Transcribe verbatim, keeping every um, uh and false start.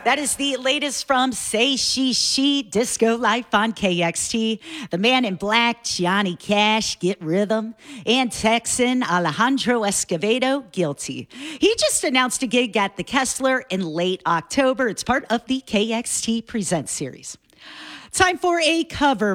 That is the latest from Say She She Disco Life on K X T. The Man in Black, Johnny Cash, Get Rhythm, and Texan Alejandro Escovedo, Guilty. He just announced a gig at the Kessler in late October. It's part of the K X T Presents series. Time for a cover.